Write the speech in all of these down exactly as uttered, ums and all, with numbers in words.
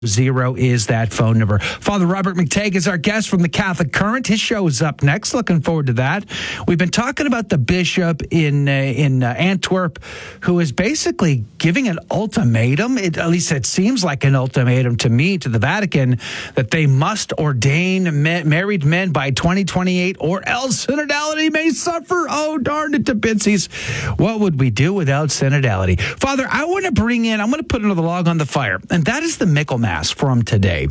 Zero is that phone number. Father Robert McTagg is our guest from the Catholic Current. His show is up next. Looking forward to that. We've been talking about the bishop in uh, in uh, Antwerp, who is basically giving an ultimatum. It, at least it seems like an ultimatum to me, to the Vatican, that they must ordain men, married men by twenty twenty-eight, or else synodality may suffer. Oh, darn it to Binsies. What would we do without synodality? Father, I want to bring in, I'm going to put another log on the fire, and that is the Michaelmas from today.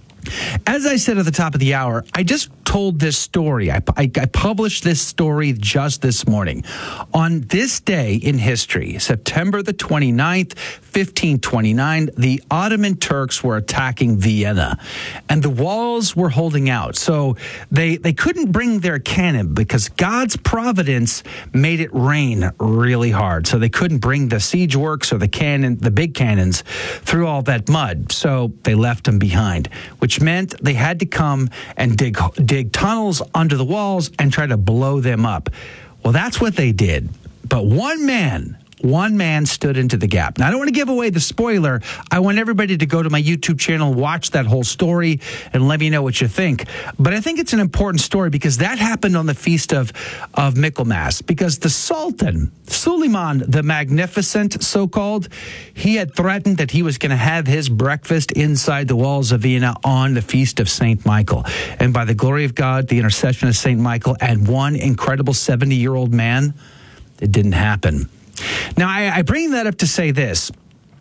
As I said at the top of the hour, I just told this story. I, I, I published this story just this morning. On this day in history, September the twenty-ninth, fifteen twenty-nine, the Ottoman Turks were attacking Vienna, and the walls were holding out. So they, they couldn't bring their cannon because God's providence made it rain really hard. So they couldn't bring the siege works or the cannon, the big cannons, through all that mud. So they left them behind, which meant they had to come and dig dig tunnels under the walls and try to blow them up. Well, that's what they did. But one man, one man stood into the gap. Now, I don't want to give away the spoiler. I want everybody to go to my YouTube channel, watch that whole story, and let me know what you think. But I think it's an important story because that happened on the feast of, of Michaelmas, because the Sultan, Suleiman the Magnificent, so-called, he had threatened that he was going to have his breakfast inside the walls of Vienna on the feast of Saint Michael. And by the glory of God, the intercession of Saint Michael, and one incredible seventy-year-old man, it didn't happen. Now, I, I bring that up to say this.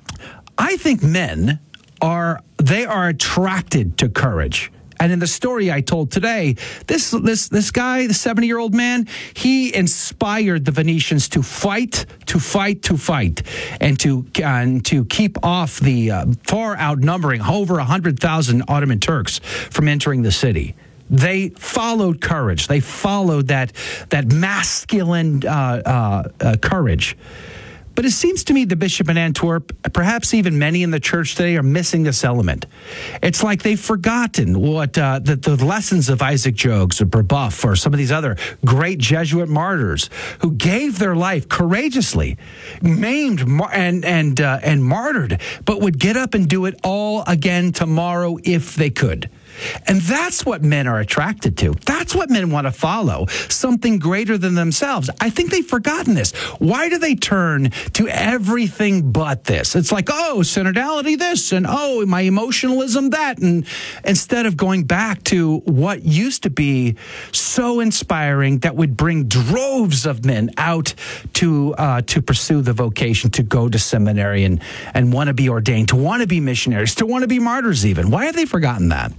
I think men are, they are attracted to courage. And in the story I told today, this this this guy, the seventy-year-old man, he inspired the Venetians to fight, to fight, to fight, and to uh, and to keep off the uh, far outnumbering over one hundred thousand Ottoman Turks from entering the city. They followed courage. They followed that that masculine uh, uh, uh, courage. But it seems to me the bishop in Antwerp, perhaps even many in the church today, are missing this element. It's like they've forgotten what uh, the, the lessons of Isaac Jogues or Brebeuf or some of these other great Jesuit martyrs who gave their life courageously, maimed mar- and and uh, and martyred, but would get up and do it all again tomorrow if they could. And that's what men are attracted to. That's what men want to follow, something greater than themselves. I think they've forgotten this. Why do they turn to everything but this? It's like, oh, synodality this, and oh, my emotionalism that, and instead of going back to what used to be so inspiring that would bring droves of men out to uh, to pursue the vocation, to go to seminary and, and want to be ordained, to want to be missionaries, to want to be martyrs even. Why have they forgotten that?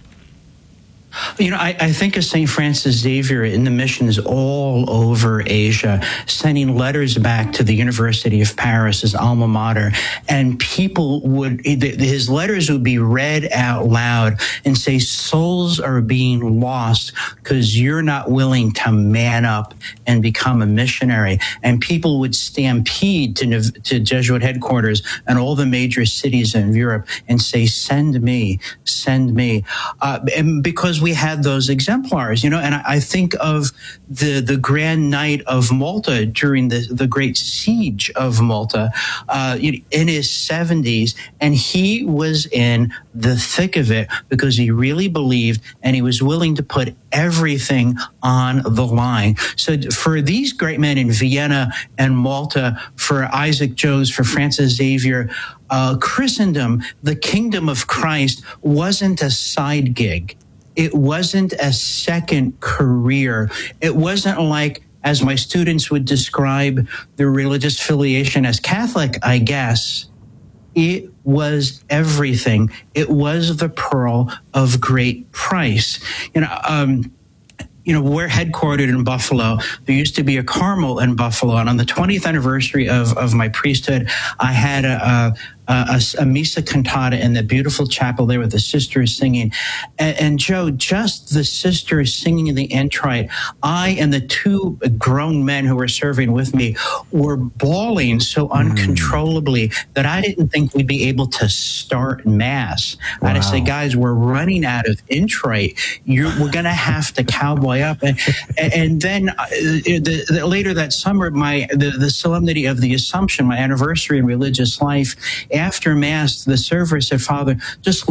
You know, I, I think of Saint Francis Xavier in the missions all over Asia, sending letters back to the University of Paris, his alma mater, and people would, his letters would be read out loud and say, souls are being lost because you're not willing to man up and become a missionary. And people would stampede to, to Jesuit headquarters and all the major cities in Europe and say, send me, send me. Uh, and because we had those exemplars, you know, and I, I think of the the Grand Knight of Malta during the, the Great Siege of Malta uh, in his seventies, and he was in the thick of it because he really believed and he was willing to put everything on the line. So for these great men in Vienna and Malta, for Isaac Jogues, for Francis Xavier, uh, Christendom, the kingdom of Christ wasn't a side gig. It wasn't a second career. It wasn't like, as my students would describe their religious affiliation as Catholic, I guess. It was everything. It was the pearl of great price. You know, um, you know, we're headquartered in Buffalo. There used to be a Carmel in Buffalo. And on the twentieth anniversary of, of my priesthood, I had a, a A, a missa cantata in the beautiful chapel there with the sisters singing. And, and Joe, just the sisters singing in the introit, I and the two grown men who were serving with me were bawling so uncontrollably mm. that I didn't think we'd be able to start Mass. Wow. I had to say, guys, we're running out of introit. You're, we're going to have to cowboy up. And, and then uh, the, the, later that summer, my the, the solemnity of the Assumption, my anniversary in religious life, after Mass, the server said, Father, just